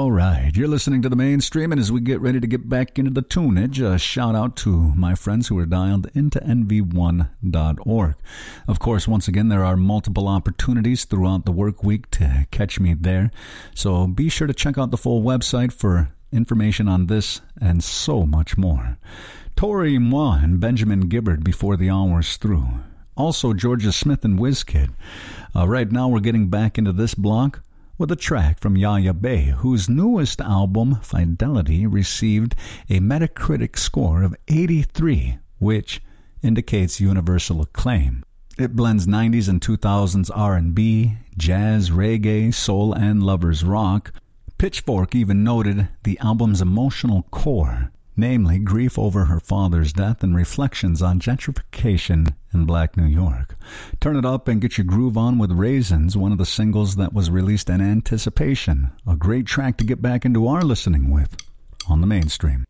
All right, you're listening to the Mainstream, and as we get ready to get back into the tunage, a shout out to my friends who are dialed into nv1.org. Of course, once again, there are multiple opportunities throughout the work week to catch me there, so be sure to check out the full website for information on this and so much more. Tori Moi and Benjamin Gibbard before the hour's through. Also, Georgia Smith and WizKid. Right now, we're getting back into this block with a track from Yaya Bey, whose newest album, Fidelity, received a Metacritic score of 83, which indicates universal acclaim. It blends 90s and 2000s R&B, jazz, reggae, soul, and lovers rock. Pitchfork even noted the album's emotional core, namely grief over her father's death and reflections on gentrification in Black New York. Turn it up and get your groove on with Raisins, one of the singles that was released in anticipation. A great track to get back into our listening with on the Mainstream.